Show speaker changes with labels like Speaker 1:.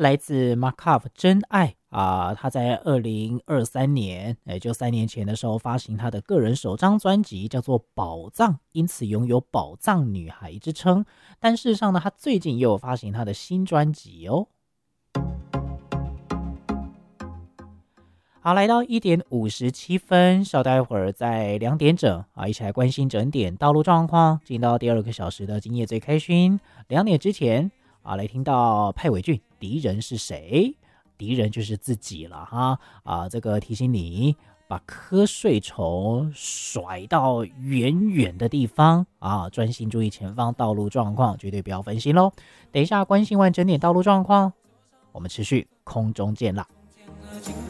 Speaker 1: 来自 Markov 真爱啊，他在2023年，也就3年前的时候发行他的个人首张专辑，叫做《宝藏》，因此拥有宝藏女孩之称。但事实上呢，他最近又有发行他的新专辑哦。好，来到1:57，稍待会儿在2点整啊，一起来关心整点道路状况，进到第2个小时的今夜最开心。2点之前啊，来听到派伟俊，敌人是谁？敌人就是自己了哈啊！这个提醒你，把瞌睡虫甩到远远的地方啊，专心注意前方道路状况，绝对不要分心咯。等一下关心完整点道路状况，我们持续空中见啦。